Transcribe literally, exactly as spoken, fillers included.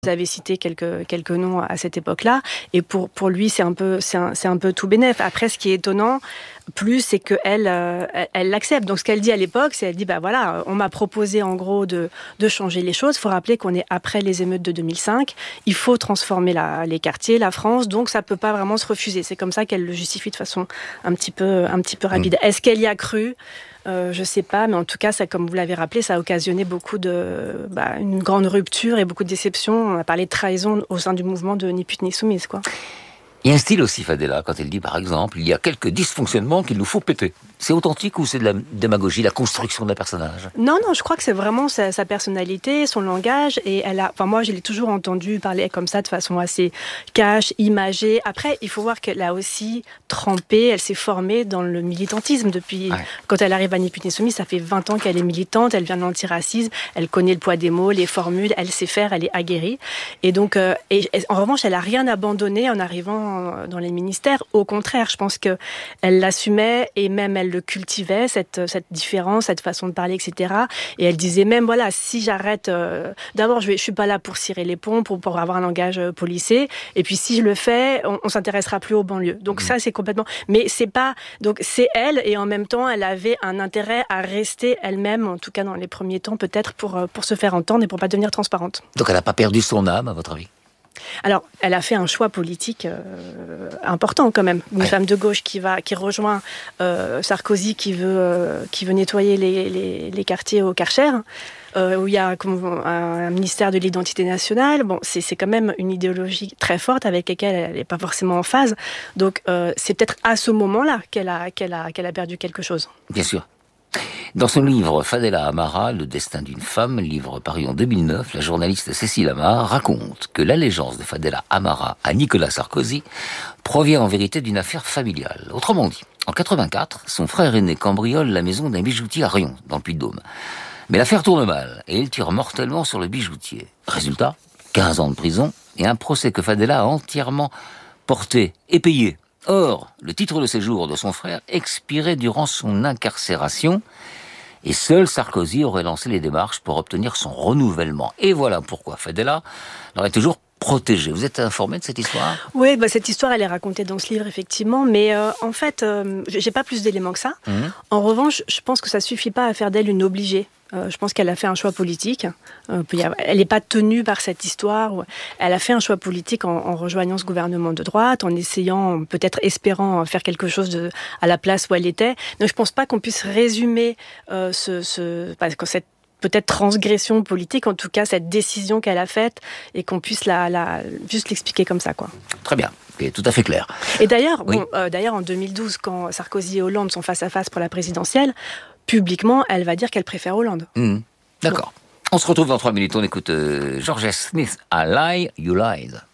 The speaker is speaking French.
Vous avez cité quelques, quelques noms à cette époque-là, et pour, pour lui, c'est un peu, c'est un, c'est un peu tout bénef. Après, ce qui est étonnant, plus, c'est qu'elle euh, elle l'accepte. Donc, ce qu'elle dit à l'époque, c'est, elle dit, bah voilà, on m'a proposé, en gros, de, de changer les choses. Il faut rappeler qu'on est après les émeutes de deux mille cinq. Il faut transformer la, les quartiers, la France, donc ça peut pas vraiment se refuser. C'est comme ça qu'elle le justifie de façon un petit peu, un petit peu rapide. Mmh. Est-ce qu'elle y a cru ? Euh, je sais pas, mais en tout cas, ça, comme vous l'avez rappelé, ça a occasionné beaucoup de, bah, une grande rupture et beaucoup de déception. On a parlé de trahison au sein du mouvement de Ni pute ni soumise, quoi. Il y a un style aussi, Fadela, quand elle dit, par exemple, il y a quelques dysfonctionnements qu'il nous faut péter. C'est authentique ou c'est de la démagogie, la construction d'un personnage ? Non, non, je crois que c'est vraiment sa, sa personnalité, son langage, et elle a, enfin moi, je l'ai toujours entendu parler comme ça, de façon assez cash, imagée. Après, il faut voir qu'elle a aussi trempé, elle s'est formée dans le militantisme depuis, ouais. Quand elle arrive à Ni pute ni soumise, ça fait vingt ans qu'elle est militante, elle vient de l'antiracisme, elle connaît le poids des mots, les formules, elle sait faire, elle est aguerrie. Et donc, euh, et, et, en revanche, elle a rien abandonné en arrivant dans les ministères. Au contraire, je pense qu'elle l'assumait et même elle le cultivait, cette, cette différence, cette façon de parler, et cetera. Et elle disait même, voilà, si j'arrête... Euh, d'abord, je ne suis pas là pour cirer les ponts, pour, pour avoir un langage euh, policé. Et puis, si je le fais, on ne s'intéressera plus aux banlieues. Donc mmh. ça, c'est complètement... Mais c'est pas... Donc, c'est elle, et en même temps, elle avait un intérêt à rester elle-même, en tout cas dans les premiers temps, peut-être, pour, pour se faire entendre et pour ne pas devenir transparente. Donc, elle n'a pas perdu son âme, à votre avis ? Alors, elle a fait un choix politique euh, important quand même. Une ouais. femme de gauche qui va, qui rejoint euh, Sarkozy, qui veut, euh, qui veut nettoyer les, les, les quartiers au Karcher, euh, où il y a un, un ministère de l'identité nationale. Bon, c'est, c'est quand même une idéologie très forte avec laquelle elle n'est pas forcément en phase. Donc, euh, c'est peut-être à ce moment-là qu'elle a, qu'elle a, qu'elle a perdu quelque chose. Bien sûr. Dans son livre Fadela Amara, Le destin d'une femme, livre paru en deux mille neuf, la journaliste Cécile Amar raconte que l'allégeance de Fadela Amara à Nicolas Sarkozy provient en vérité d'une affaire familiale. Autrement dit, en quatre-vingt-quatre, son frère aîné cambriole la maison d'un bijoutier à Riom, dans le Puy-de-Dôme. Mais l'affaire tourne mal et il tire mortellement sur le bijoutier. Résultat, quinze ans de prison et un procès que Fadela a entièrement porté et payé. Or, le titre de séjour de son frère expirait durant son incarcération et seul Sarkozy aurait lancé les démarches pour obtenir son renouvellement. Et voilà pourquoi Fadela l'aurait toujours protégé. Vous êtes informé de cette histoire ? Oui, bah cette histoire, elle est racontée dans ce livre, effectivement, mais euh, en fait, euh, j'ai pas plus d'éléments que ça. Mmh. En revanche, je pense que ça suffit pas à faire d'elle une obligée. Euh, je pense qu'elle a fait un choix politique. Euh, elle n'est pas tenue par cette histoire. Elle a fait un choix politique en, en rejoignant ce gouvernement de droite, en essayant, peut-être espérant faire quelque chose de, à la place où elle était. Donc je ne pense pas qu'on puisse résumer euh, ce, ce, parce que cette peut-être transgression politique, en tout cas cette décision qu'elle a faite, et qu'on puisse la, la, juste l'expliquer comme ça, quoi. Très bien, c'est tout à fait clair. Et d'ailleurs, oui. bon, euh, d'ailleurs en deux mille douze, quand Sarkozy et Hollande sont face à face pour la présidentielle, publiquement, elle va dire qu'elle préfère Hollande. Mmh. D'accord. Bon. On se retrouve dans trois minutes. On écoute euh, George Smith à Lie, You Lied.